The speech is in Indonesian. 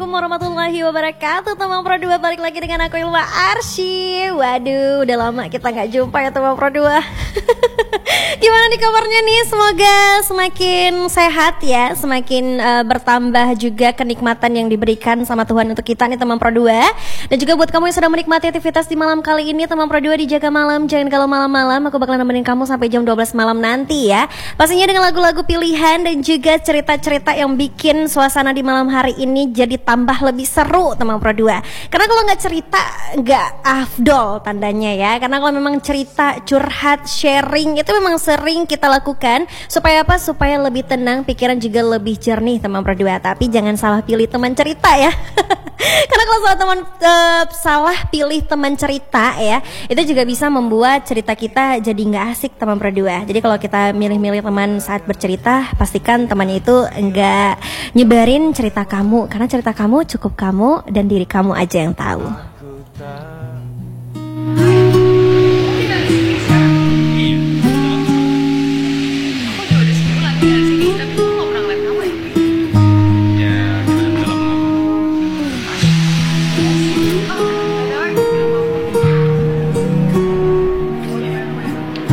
warahmatullahi wabarakatuh. Teman Pro 2 balik lagi dengan aku Ilma Arsy. Waduh, udah lama kita gak jumpa ya teman Pro 2. Gimana nih kabarnya nih? Semoga semakin sehat ya, semakin bertambah juga kenikmatan yang diberikan sama Tuhan untuk kita nih teman Pro 2. Dan juga buat kamu yang sedang menikmati aktivitas di malam kali ini, teman Pro 2 dijaga malam, jangan galau malam-malam. Aku bakalan nemenin kamu sampai jam 12 malam nanti ya. Pastinya dengan lagu-lagu pilihan dan juga cerita-cerita yang bikin suasana di malam hari ini jadi tambah lebih seru teman Pro 2. Karena kalau nggak cerita nggak afdol tandanya ya. Karena kalau memang cerita, curhat, sharing itu memang sering kita lakukan supaya apa? Supaya lebih tenang, pikiran juga lebih jernih teman Pro 2. Tapi jangan salah pilih teman cerita ya. Karena kalau salah pilih teman cerita ya, itu juga bisa membuat cerita kita jadi nggak asik teman Pro 2. Jadi kalau kita milih-milih teman saat bercerita, pastikan temannya itu enggak nyebarin cerita kamu, karena cerita kamu cukup kamu dan diri kamu aja yang tahu.